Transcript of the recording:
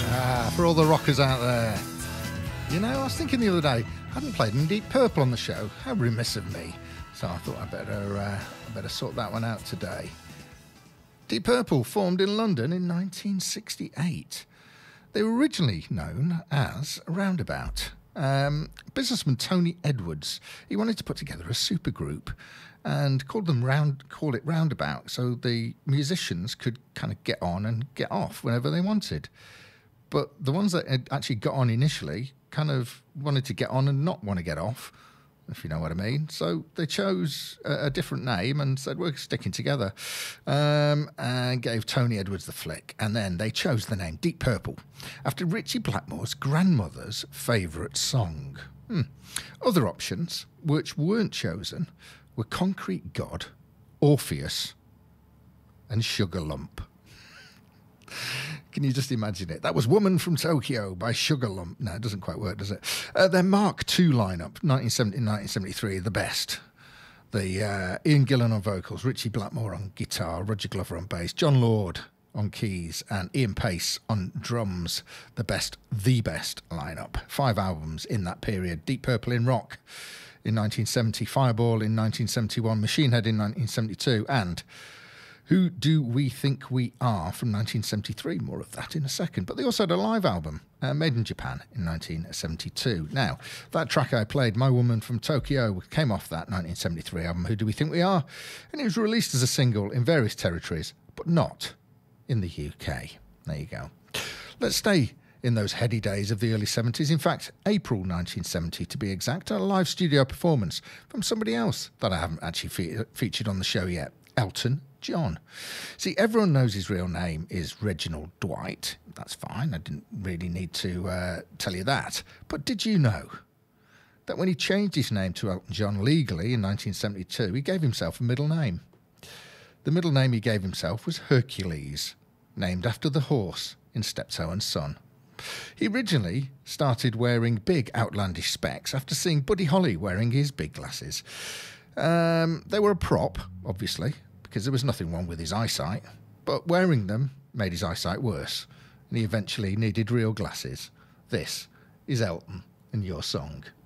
For all the rockers out there. You know, I was thinking the other day, I hadn't played any Deep Purple on the show. How remiss of me. So I thought I better sort that one out today. Deep Purple formed in London in 1968. They were originally known as Roundabout. Businessman Tony Edwards, he wanted to put together a supergroup and call it Roundabout, so the musicians could kind of get on and get off whenever they wanted. But the ones that had actually got on initially kind of wanted to get on and not want to get off, if you know what I mean. So they chose a different name and said, we're sticking together, and gave Tony Edwards the flick. And then they chose the name Deep Purple after Ritchie Blackmore's grandmother's favourite song. Other options, which weren't chosen, were Concrete God, Orpheus, and Sugar Lump. Can you just imagine it? That was Woman from Tokyo by Sugar Lump. No, it doesn't quite work, does it? Their Mark II lineup, 1970-1973, the best. The Ian Gillan on vocals, Ritchie Blackmore on guitar, Roger Glover on bass, John Lord on keys, and Ian Pace on drums. The best lineup. 5 albums in that period. Deep Purple in rock in 1970, Fireball in 1971, Machine Head in 1972, and Who Do We Think We Are from 1973. More of that in a second. But they also had a live album, made in Japan in 1972. Now, that track I played, My Woman from Tokyo, came off that 1973 album, Who Do We Think We Are? And it was released as a single in various territories, but not in the UK. There you go. Let's stay in those heady days of the early 70s. In fact, April 1970 to be exact, a live studio performance from somebody else that I haven't actually featured on the show yet, Elton John. See, everyone knows his real name is Reginald Dwight. That's fine. I didn't really need to tell you that. But did you know that when he changed his name to Elton John legally in 1972, he gave himself a middle name? The middle name he gave himself was Hercules, named after the horse in Steptoe and Son. He originally started wearing big outlandish specs after seeing Buddy Holly wearing his big glasses. They were a prop, obviously, because there was nothing wrong with his eyesight, but wearing them made his eyesight worse, and he eventually needed real glasses. This is Elton and your song.